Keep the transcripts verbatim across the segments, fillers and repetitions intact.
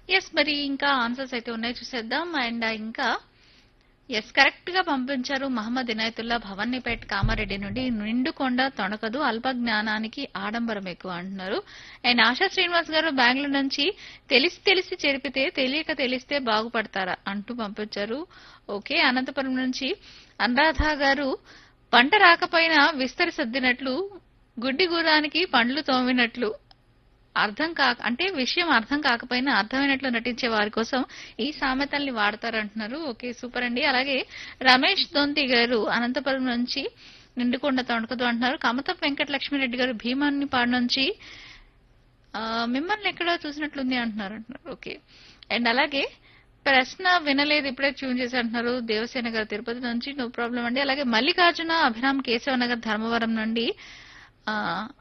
Yes. మరి ఇంకా answers అయితే ఉన్నాయి చూసేద్దాం. అండ్ ఇంకా యెస్ కరెక్ట్ గా పంపించారు. మహమ్మద్ ఇనాయతుల్లా భవన్నిపేట్ కామారెడ్డి నుండి నిండుకొండ తొణకదు అల్ప జ్ఞానానికి ఆడంబరం ఎక్కువ అంటున్నారు. అండ్ ఆశా శ్రీనివాస్ గారు బెంగళూరు నుంచి తెలిసి తెలిసి చెరిపితే తెలియక తెలిస్తే బాగుపడతారా అంటూ పంపించారు. ఓకే. అనంతపురం నుంచి అనురాధ గారు పంట రాకపోయినా విస్తరి సర్దినట్లు గుడ్డి గుర్రానికి పండ్లు తోమినట్లు అర్థం కాక అంటే విషయం అర్థం కాకపోయినా అర్థమైనట్లు నటించే వారి కోసం ఈ సామెతల్ని వాడతారంటున్నారు. ఓకే సూపర్ అండి. అలాగే రమేష్ దొంతి గారు అనంతపురం నుంచి నిండుకొండ తొణకదు అంటున్నారు. కమతం వెంకట లక్ష్మీరెడ్డి గారు భీమానిపాడు నుంచి ఆ, మిమ్మల్ని ఎక్కడో చూసినట్లుంది అంటున్నారు అంటున్నారు. ఓకే. అండ్ అలాగే ప్రశ్న వినలేదు ఇప్పుడే ట్యూన్ చేసి అంటున్నారు. దేవసేన గారు తిరుపతి నుంచి నో ప్రాబ్లం అండి. అలాగే మల్లికార్జున అభిరామ్ కేశవ నగర్ ధర్మవరం నుండి ఆ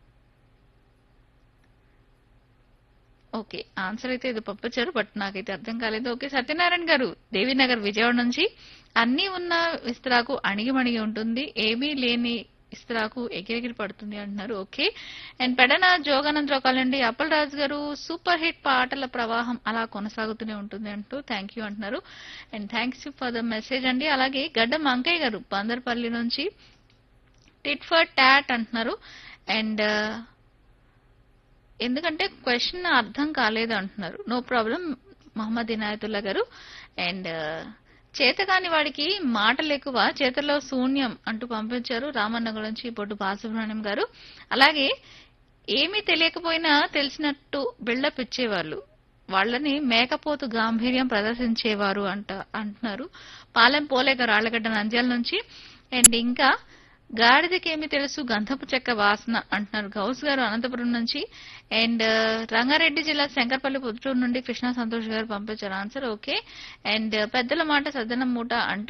ఓకే ఆన్సర్ అయితే ఇది పంపించారు బట్ నాకైతే అర్థం కాలేదు. ఓకే సత్యనారాయణ గారు దేవీనగర్ విజయవాడ నుంచి అన్నీ ఉన్న విస్తరాకు అణిగి మణిగి ఉంటుంది ఏమీ లేని ఇస్తరాకు ఎగిరెగిరి పడుతుంది అంటున్నారు. ఓకే. అండ్ పెడన జోగానందరావు కాలండి అప్పల్ రాజు గారు సూపర్ హిట్ పాటల ప్రవాహం అలా కొనసాగుతూనే ఉంటుంది అంటూ థ్యాంక్ యూ అంటున్నారు. And thanks you for the message అండి. అలాగే గడ్డం అంకయ్య గారు బందర్పల్లి నుంచి టిట్ ఫర్ టాట్ అంటున్నారు. అండ్ ఎందుకంటే క్వశ్చన్ అర్థం కాలేదు అంటున్నారు. నో ప్రాబ్లం మహమ్మద్ ఇనాయతుల్లా గారు. అండ్ చేతకాని వాడికి మాటలు ఎక్కువ చేతల్లో శూన్యం అంటూ పంపించారు రామన్న గురించి బొడ్డు బాలసుబ్రహ్మణ్యం గారు. అలాగే ఏమీ తెలియకపోయినా తెలిసినట్టు బిల్డప్ ఇచ్చేవాళ్ళు వాళ్ళని మేకపోతు గాంభీర్యం ప్రదర్శించేవారు అంట అంటున్నారు. పాలెం పోలేక రాళ్లగడ్డ నంద్యాల నుంచి. అండ్ ఇంకా గాడిదకేమి తెలుసు గంధపు చెక్క వాసన అంటున్నారు గౌస్ గారు అనంతపురం నుంచి. అండ్ రంగారెడ్డి జిల్లా శంకర్పల్లి పుత్తూరు నుండి కృష్ణా సంతోష్ గారు పంపించారు ఆన్సర్. ఓకే. అండ్ పెద్దల మాట సద్దనం మూట అంటూ